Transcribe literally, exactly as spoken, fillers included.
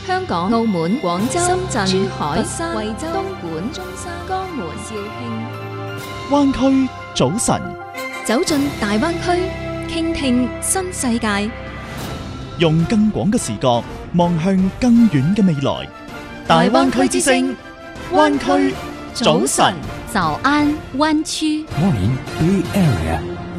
香港、澳門、廣州、深圳、珠海、 佛山、 惠州、東莞、中山、江門、肇慶。 灣區早晨， 走進大灣區，傾聽新世界， 用更廣嘅視角望向更遠嘅未來。大灣區之聲，灣區早晨。 早安灣區 Morning Bay Area。